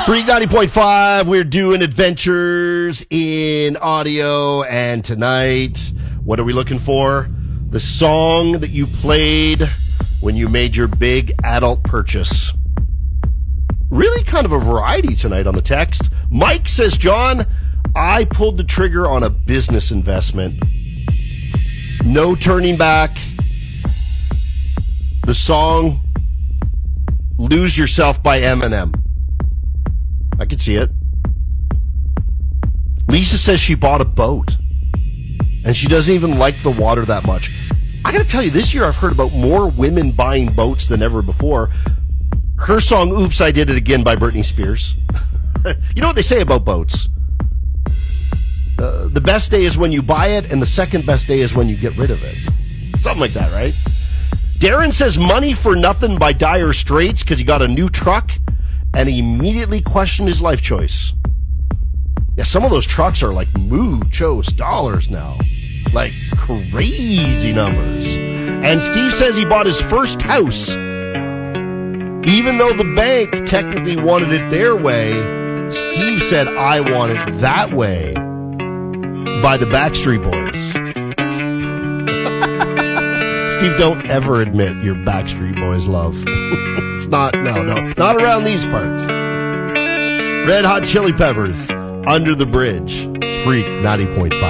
Freak 90.5, we're doing adventures in audio, and tonight, what are we looking for? The song that you played when you made your big adult purchase. Really kind of a variety tonight on the text. Mike says, John, I pulled the trigger on a business investment. No turning back. The song, Lose Yourself by Eminem. I can see it. Lisa says she bought a boat, and she doesn't even like the water that much. I gotta tell you, this year I've heard about more women buying boats than ever before. Her song, Oops, I Did It Again by Britney Spears. You know what they say about boats? The best day is when you buy it, and the second best day is when you get rid of it. Something like that, right? Darren says Money for Nothing by Dire Straits because he got a new truck, and he immediately questioned his life choice. Yeah, some of those trucks are like muchos dollars now. Like crazy numbers. And Steve says he bought his first house. Even though the bank technically wanted it their way, Steve said, I want it that way. By the Backstreet Boys. Steve, don't ever admit your Backstreet Boys love. It's not around these parts. Red Hot Chili Peppers, Under the Bridge. Freak 90.5.